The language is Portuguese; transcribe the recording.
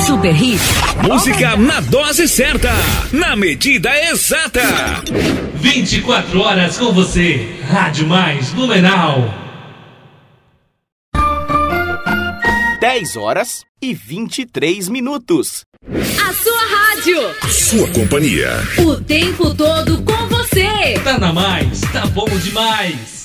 Super Hits. Música na dose certa, na medida exata. 24 horas com você. Rádio Mais Blumenau. 10h23. A sua rádio. Sua companhia. O tempo todo com você. Tá na Mais, tá bom demais.